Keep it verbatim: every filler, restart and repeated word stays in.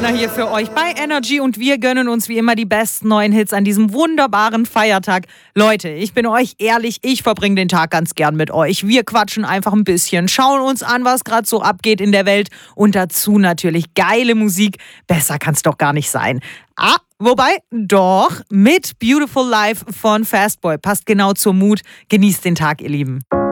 Johanna hier für euch bei Energy und wir gönnen uns wie immer die besten neuen Hits an diesem wunderbaren Feiertag. Leute, ich bin euch ehrlich, ich verbringe den Tag ganz gern mit euch. Wir quatschen einfach ein bisschen, schauen uns an, was gerade so abgeht in der Welt und dazu natürlich geile Musik. Besser kann's doch gar nicht sein. Ah, wobei, doch, mit Beautiful Life von Fastboy. Passt genau zur Mut. Genießt den Tag, ihr Lieben.